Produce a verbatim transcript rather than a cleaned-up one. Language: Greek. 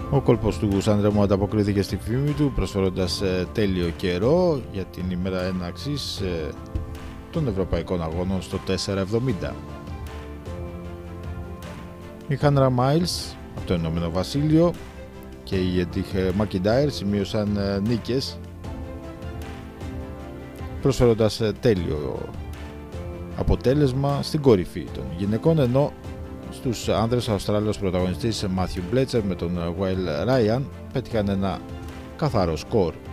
Ο κόλπος του Σάνρεμο ανταποκρίθηκε στη φήμη του προσφέροντας τέλειο καιρό για την ημέρα έναρξης των Ευρωπαϊκών Αγώνων στο τέσσερα εβδομήντα. Η Χάνρα Μάιλς από το Ηνωμένο Βασίλειο και η Έντιχ Μακιντάιρ σημείωσαν νίκες προσφέροντας τέλειο αποτέλεσμα στην κορυφή των γυναικών, ενώ στους άνδρες ο Αυστράλιος πρωταγωνιστής Μάθιου Μπλέτσερ με τον Will Ryan πέτυχαν ένα καθαρό σκορ